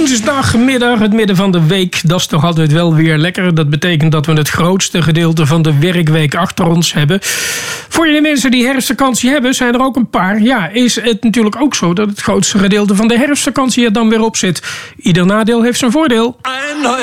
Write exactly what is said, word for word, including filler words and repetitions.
Woensdagmiddag, het midden van de week. Dat is toch altijd wel weer lekker. Dat betekent dat we het grootste gedeelte van de werkweek achter ons hebben. Voor jullie mensen die herfstvakantie hebben, zijn er ook een paar. Ja, is het natuurlijk ook zo dat het grootste gedeelte van de herfstvakantie er dan weer op zit. Ieder nadeel heeft zijn voordeel.